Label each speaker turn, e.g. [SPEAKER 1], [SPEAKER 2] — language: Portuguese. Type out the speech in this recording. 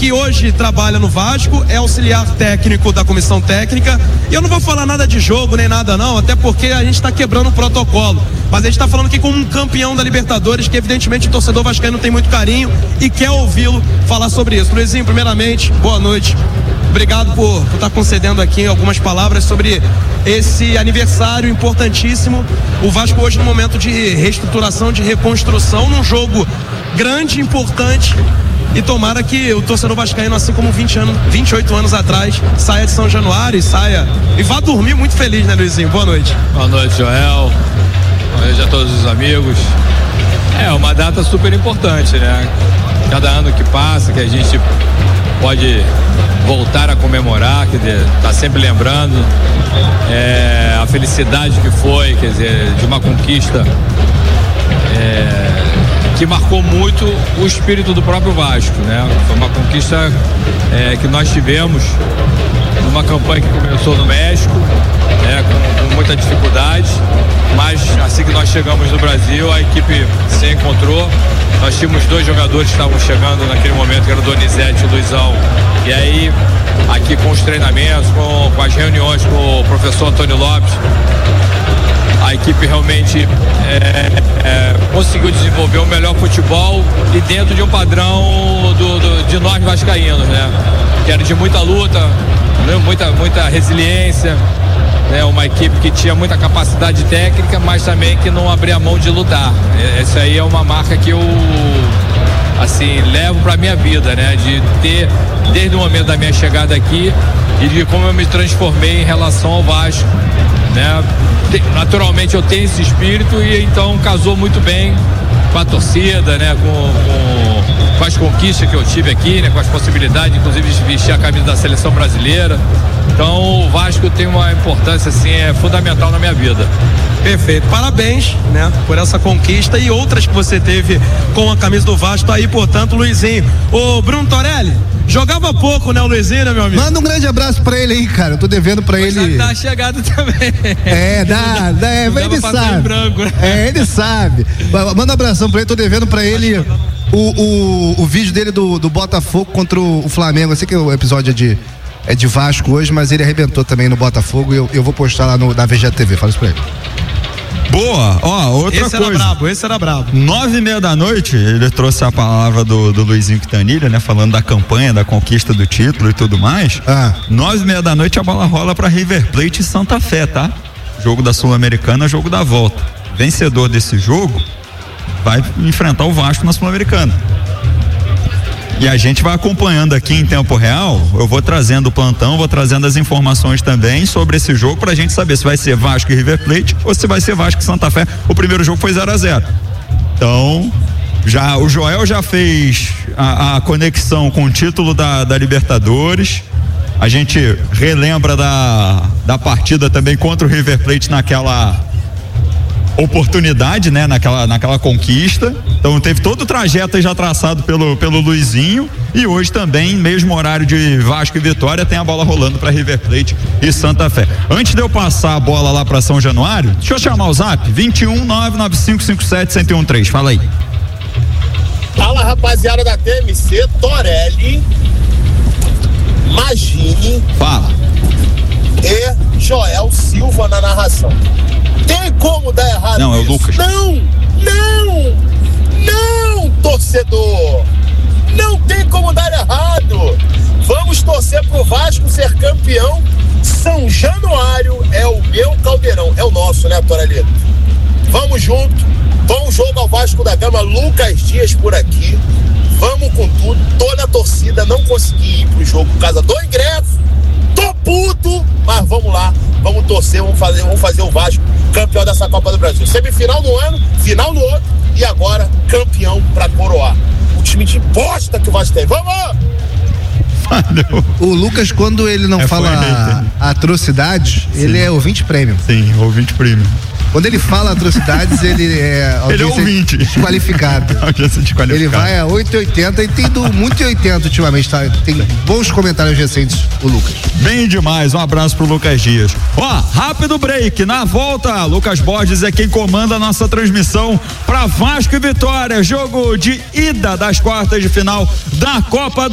[SPEAKER 1] que hoje trabalha no Vasco, é auxiliar técnico da comissão técnica, e eu não vou falar nada de jogo nem nada não, até porque a gente está quebrando o protocolo, mas a gente está falando aqui com um campeão da Libertadores, que evidentemente o torcedor vascaíno tem muito carinho e quer ouvi-lo falar sobre isso. Luizinho, primeiramente, boa noite. Obrigado por estar concedendo aqui algumas palavras sobre esse aniversário importantíssimo. O Vasco hoje no momento de reestruturação, de reconstrução, num jogo grande, importante, e tomara que o torcedor vascaíno, assim como 28 anos atrás, saia de São Januário e vá dormir muito feliz, né, Luizinho? Boa noite.
[SPEAKER 2] Boa noite, Joel. Boa noite a todos os amigos. É uma data super importante, né? Cada ano que passa, que a gente pode voltar a comemorar, quer dizer, tá sempre lembrando a felicidade que foi, quer dizer, de uma conquista que marcou muito o espírito do próprio Vasco, né? Foi uma conquista que nós tivemos numa campanha que começou no México, com muita dificuldade, mas assim que nós chegamos no Brasil, a equipe se encontrou. Nós tínhamos 2 jogadores que estavam chegando naquele momento, que era o Donizete e o Luizão. E aí, aqui com os treinamentos, com as reuniões com o professor Antônio Lopes, a equipe realmente conseguiu desenvolver o melhor futebol e dentro de um padrão de nós vascaínos, né? Que era de muita luta, né? muita resiliência, né? Uma equipe que tinha muita capacidade técnica, mas também que não abria mão de lutar. Essa aí é uma marca que eu levo pra minha vida, né? De ter, desde o momento da minha chegada aqui, e de como eu me transformei em relação ao Vasco, né? Naturalmente eu tenho esse espírito e então casou muito bem com a torcida, né? Com as conquistas que eu tive aqui, né? Com as possibilidades, inclusive, de vestir a camisa da seleção brasileira. Então o Vasco tem uma importância fundamental na minha vida.
[SPEAKER 1] Perfeito, parabéns, né, por essa conquista e outras que você teve com a camisa do Vasco. Tá aí, portanto, Luizinho. Ô, Bruno Torelli, jogava pouco, né, o Luizinho, né, meu amigo?
[SPEAKER 3] Manda um grande abraço pra ele aí, cara. Eu tô devendo pra ele.
[SPEAKER 2] Dá chegada também.
[SPEAKER 3] Ele sabe.
[SPEAKER 2] Branco.
[SPEAKER 3] Ele sabe. Manda um abração pra ele, tô devendo pra ele o vídeo dele do Botafogo contra o Flamengo. Eu sei que o episódio é de Vasco hoje, mas ele arrebentou também no Botafogo e eu vou postar lá na VGTV. Fala isso pra ele.
[SPEAKER 4] Boa, outra coisa.
[SPEAKER 1] Esse era brabo.
[SPEAKER 4] 9:30 da noite, ele trouxe a palavra do Luizinho Quintanilha, né? Falando da campanha, da conquista do título e tudo mais. 9:30 da noite a bola rola pra River Plate e Santa Fé, tá? Jogo da Sul-Americana, jogo da volta. Vencedor desse jogo vai enfrentar o Vasco na Sul-Americana. E a gente vai acompanhando aqui em tempo real. Eu vou trazendo o plantão, vou trazendo as informações também sobre esse jogo pra gente saber se vai ser Vasco e River Plate ou se vai ser Vasco e Santa Fé. O primeiro jogo foi 0-0. Então, o Joel já fez a conexão com o título da Libertadores. A gente relembra da partida também contra o River Plate naquela oportunidade, né? Naquela conquista. Então teve todo o trajeto aí já traçado pelo Luizinho, e hoje também, mesmo horário de Vasco e Vitória, tem a bola rolando para River Plate e Santa Fé. Antes de eu passar a bola lá para São Januário, deixa eu chamar o zap 21-99557-1013. Fala aí.
[SPEAKER 5] Fala, rapaziada da TMC, Torelli, Magini,
[SPEAKER 4] fala,
[SPEAKER 5] e Joel Silva na narração. Tem como dar errado?
[SPEAKER 4] Não, isso? É o Lucas.
[SPEAKER 5] Não, torcedor. Não tem como dar errado. Vamos torcer pro Vasco ser campeão. São Januário é o meu caldeirão. É o nosso, né, Torelli? Vamos junto. Bom jogo ao Vasco da Gama. Lucas Dias por aqui. Vamos com tudo. Tô na torcida. Não consegui ir pro jogo por causa do ingresso. Tô puto, mas vamos lá. Vamos torcer, vamos fazer o Vasco campeão dessa Copa do Brasil. Semifinal no ano, final no outro e agora campeão pra coroar. O time de bosta que o Vasco tem. Vamos!
[SPEAKER 3] O Lucas, quando ele não fala atrocidades, ele é ouvinte premium.
[SPEAKER 4] Sim, ouvinte premium.
[SPEAKER 3] Quando ele fala atrocidades, ele é
[SPEAKER 4] ouvinte
[SPEAKER 3] desqualificado. Ele vai a 8,80 e tem do muito 80 ultimamente, tá? Tem bons comentários recentes, o Lucas.
[SPEAKER 4] Bem demais, um abraço pro Lucas Dias. Rápido break, na volta, Lucas Borges é quem comanda a nossa transmissão pra Vasco e Vitória, jogo de ida das quartas de final da Copa do